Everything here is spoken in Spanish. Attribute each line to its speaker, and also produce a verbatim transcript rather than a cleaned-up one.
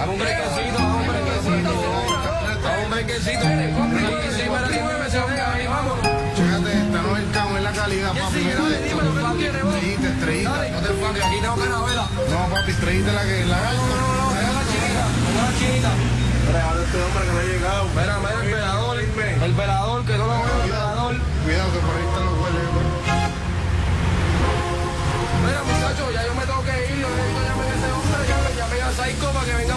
Speaker 1: Dame un brequecito, dame un brequecito. Dame un brequecito. Sí, para ti, muévese, venga, ahí, vámonos.
Speaker 2: Chécate esta, no es el camo, es la calidad, papi. Mira esto. Estrellita, estrellita.
Speaker 1: No te enfoques, aquí tengo carabela.
Speaker 2: No, papi, estrellita la que la
Speaker 1: No, no, no, no, es la chinita, es la chinita.
Speaker 2: Mira, este hombre que no ha llegado.
Speaker 1: Mira, mira el velador, el velador, que no lo veo, el velador.
Speaker 2: Cuidado que por ahí